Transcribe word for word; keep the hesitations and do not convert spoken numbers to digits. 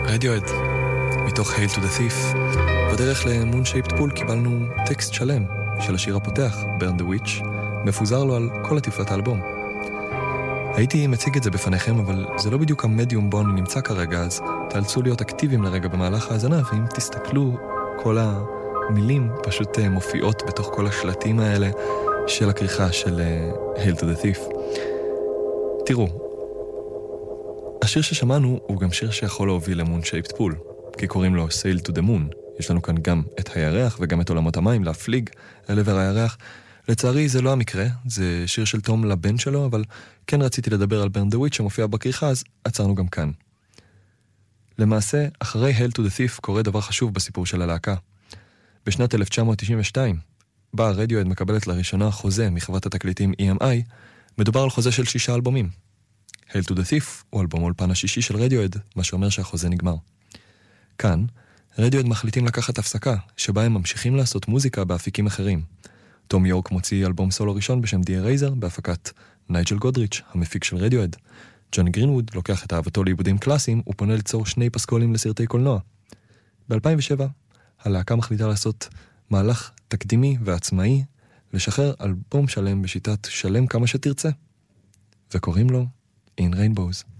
רדיואד, מתוך Hail to the Thief. בדרך ל-Moon Shaped Pool קיבלנו טקסט שלם של השיר הפותח, Burn the Witch, מפוזר לו על כל עטיפת האלבום. הייתי מציג את זה בפניכם, אבל זה לא בדיוק המדיום בו אני נמצא כרגע, אז תאלצו להיות אקטיביים לרגע במהלך ההאזנה, ואם תסתכלו, כל המילים פשוט מופיעות בתוך כל השלטים האלה של הכריכה של Hail to the Thief. תראו, השיר ששמענו הוא גם שיר שיכול להוביל ל-Moon Shaped Pool, כי קוראים לו Sail to the Moon. יש לנו כאן גם את הירח וגם את עולמות המים, להפליג אל עבר הירח. לצערי זה לא המקרה, זה שיר של תום לבן שלו, אבל כן רציתי לדבר על Burn the Witch שמופיע בכריכה, אז עצרנו גם כאן. למעשה, אחרי Hail to the Thief קורה דבר חשוב בסיפור של הלהקה. בשנת אלף תשע מאות תשעים ושתיים, בה רדיואד מקבלת לראשונה חוזה מחברת התקליטים E M I, מדובר על חוזה של שישה אלבומים. Hail to the Thief הוא אלבום האולפן השישי של רדיואד, מה שאומר שהחוזה נגמר. כאן, רדיואד מחליטים לקחת הפסקה, שבה הם ממשיכים לעשות מוזיקה באפיקים אחרים. תום יורק מוציא אלבום סולו ראשון בשם די רייזר, בהפקת נייג'ל גודריץ', המפיק של רדיואד. ג'וני גרינווד לוקח את אהבתו לעיבודים קלאסיים, ופונה ליצור שני פסקולים לסרטי קולנוע. ב-אלפיים ושבע, הלהקה מחליטה לעשות מהלך תקדימי ועצמאי, לשחרר אלבום שלם בשיטת שלם כמה שתרצה. וקוראים לו In Rainbows.